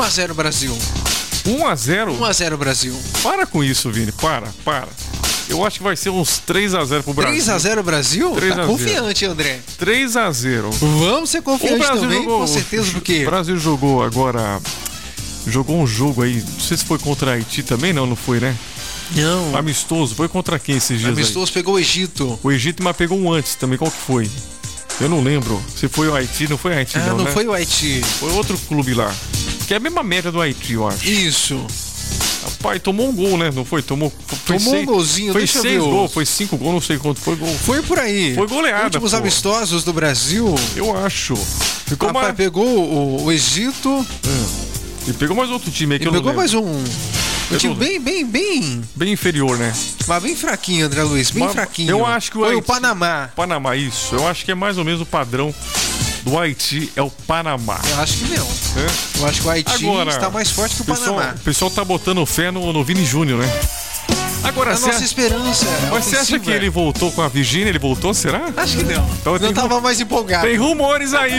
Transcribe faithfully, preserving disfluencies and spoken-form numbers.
um a zero Brasil. um a zero? um a zero Brasil. Para com isso, Vini. Para, para. Eu acho que vai ser uns três a zero pro Brasil. três a zero Brasil? três a zero. Tá confiante, André. três a zero. Vamos ser confiantes também, jogou, com certeza, porque... O Brasil jogou agora... Jogou um jogo aí, não sei se foi contra a Haiti também, não, não foi, né? Não. Amistoso, foi contra quem esses dias Amistoso aí? pegou o Egito. O Egito, mas pegou um antes também, qual que foi? Eu não lembro. Se foi o Haiti, não foi o Haiti ah, não, não né? foi o Haiti. Foi outro clube lá. Que é a mesma média do Haiti, eu acho. Isso. Rapaz, tomou um gol, né? Não foi? Tomou, foi Tomou seis, um golzinho, foi deixa eu seis ver. gols, foi cinco gols, não sei quanto foi gol. Foi por aí. Foi goleada, Últimos pô. amistosos do Brasil. Eu acho. Ficou Rapaz, mais... pegou o, o Egito. É. E pegou mais outro time aí que E eu não pegou lembro. mais um. Um time bem, bem, bem. Bem inferior, né? Mas bem fraquinho, André Luiz. Bem Mas fraquinho. eu acho que o Foi Haiti... o Panamá. Panamá, isso. Eu acho que é mais ou menos o padrão do Haiti, é o Panamá. Eu acho que não. É? Eu acho que o Haiti Agora, está mais forte que o, o pessoal, Panamá. O pessoal tá botando fé no, no Vini Júnior, né? Agora, A cê, nossa esperança. mas você acha que ele voltou com a Virgínia? Ele voltou, será? Acho que não. Então, não tem, tava mais empolgado. tem rumores aí.